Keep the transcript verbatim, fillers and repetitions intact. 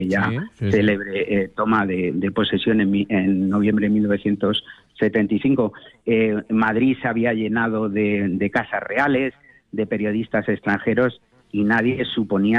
ya Sí, sí, célebre sí. eh, toma de, de posesión en, mi, en noviembre de mil novecientos setenta y cinco. Eh, Madrid se había llenado de, de casas reales, de periodistas extranjeros, y nadie suponía